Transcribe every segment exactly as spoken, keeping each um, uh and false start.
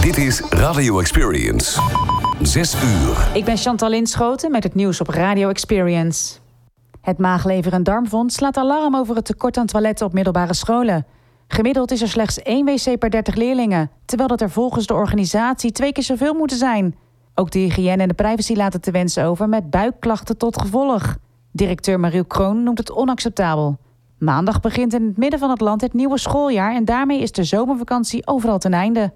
Dit is Radio Experience. Zes uur. Ik ben Chantal Linschoten met het nieuws op Radio Experience. Het Maaglever en Darmfonds slaat alarm over het tekort aan toiletten op middelbare scholen. Gemiddeld is er slechts één wc per dertig leerlingen, terwijl dat er volgens de organisatie twee keer zoveel moeten zijn. Ook de hygiëne en de privacy laten te wensen over, met buikklachten tot gevolg. Directeur Mariel Kroon noemt het onacceptabel. Maandag begint in het midden van het land het nieuwe schooljaar en daarmee is de zomervakantie overal ten einde.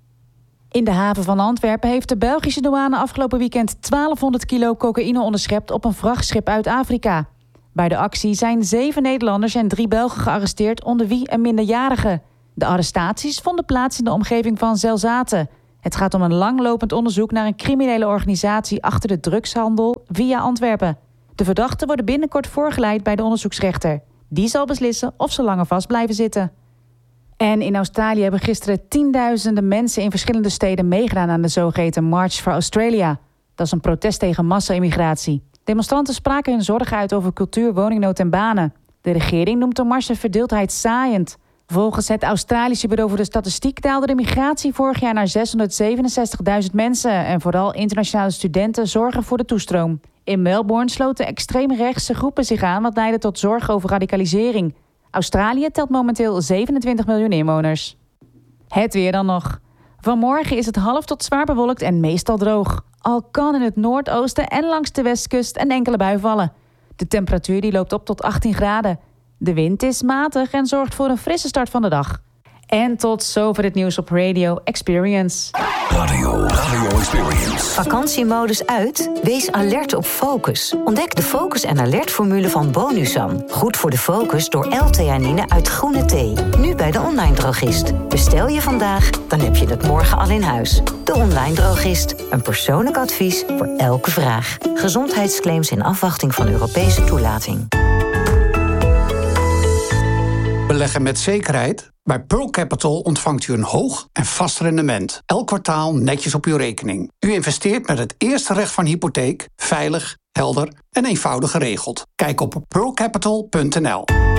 In de haven van Antwerpen heeft de Belgische douane afgelopen weekend twaalfhonderd kilo cocaïne onderschept op een vrachtschip uit Afrika. Bij de actie zijn zeven Nederlanders en drie Belgen gearresteerd, onder wie een minderjarige. De arrestaties vonden plaats in de omgeving van Zelzate. Het gaat om een langlopend onderzoek naar een criminele organisatie achter de drugshandel via Antwerpen. De verdachten worden binnenkort voorgeleid bij de onderzoeksrechter. Die zal beslissen of ze langer vast blijven zitten. En in Australië hebben gisteren tienduizenden mensen in verschillende steden meegedaan aan de zogeheten March for Australia. Dat is een protest tegen massa-immigratie. Demonstranten spraken hun zorgen uit over cultuur, woningnood en banen. De regering noemt de mars een verdeeldheid saaiend. Volgens het Australische Bureau voor de Statistiek daalde de migratie vorig jaar naar zeshonderdzevenenzestigduizend mensen. En vooral internationale studenten zorgen voor de toestroom. In Melbourne sloten extreemrechtse groepen zich aan, wat leidde tot zorgen over radicalisering. Australië telt momenteel zevenentwintig miljoen inwoners. Het weer dan nog. Vanmorgen is het half tot zwaar bewolkt en meestal droog. Al kan in het noordoosten en langs de westkust een enkele bui vallen. De temperatuur die loopt op tot achttien graden. De wind is matig en zorgt voor een frisse start van de dag. En tot zover het nieuws op Radio Experience. Radio, Radio Experience. Vakantiemodus uit? Wees alert op focus. Ontdek de focus en alertformule van Bonusan. Goed voor de focus door L-theanine uit groene thee. Nu bij de online drogist. Bestel je vandaag, dan heb je het morgen al in huis. De online drogist. Een persoonlijk advies voor elke vraag. Gezondheidsclaims in afwachting van Europese toelating. Beleggen met zekerheid? Bij Pearl Capital ontvangt u een hoog en vast rendement. Elk kwartaal netjes op uw rekening. U investeert met het eerste recht van hypotheek, veilig, helder en eenvoudig geregeld. Kijk op pearl capital punt n l.